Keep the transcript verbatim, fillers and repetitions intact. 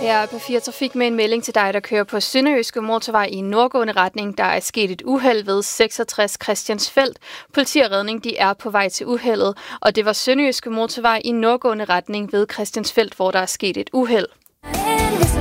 Her er P fire Trafik med en melding til dig, der kører på Sønderjyske Motorvej i nordgående retning. Der er sket et uheld ved seksogtres Christiansfeld. Politi og redning de er på vej til uheldet, og det var Sønderjyske Motorvej i nordgående retning ved Christiansfeld, hvor der er sket et uheld.